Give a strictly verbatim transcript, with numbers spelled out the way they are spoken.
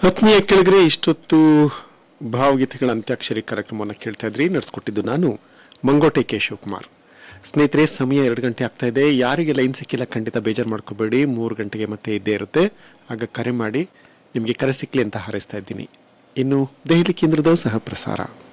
ಆತ್ಮೀಯ ಕೆಳಗರೆ ಇಷ್ಟೊತ್ತು ಭಾವಗೀತೆಗಳ ಅಂತ್ಯಾಕ್ಷರಿ ಕಾರ್ಯಕ್ರಮವನ್ನು ಕೇಳ್ತಾ ಇದ್ರಿ. ನಡೆಸ್ಕೊಟ್ಟಿದ್ದು ನಾನು ಮಂಗೋಟೆ ಕೆ ಶಿವಕುಮಾರ್. ಸ್ನೇಹಿತರೆ, ಸಮಯ ಎರಡು ಗಂಟೆ ಆಗ್ತಾ ಇದೆ. ಯಾರಿಗೆ ಲೈನ್ ಸಿಕ್ಕಿಲ್ಲ ಖಂಡಿತ ಬೇಜಾರು ಮಾಡ್ಕೋಬೇಡಿ. ಮೂರು ಗಂಟೆಗೆ ಮತ್ತೆ ಇದ್ದೇ ಇರುತ್ತೆ. ಆಗ ಕರೆ ಮಾಡಿ ನಿಮಗೆ ಕರೆ ಸಿಕ್ಕಲಿ ಅಂತ ಹಾರೈಸ್ತಾ ಇದ್ದೀನಿ. ಇನ್ನು ದೆಹಲಿ ಕೇಂದ್ರದ ಸಹ ಪ್ರಸಾರ.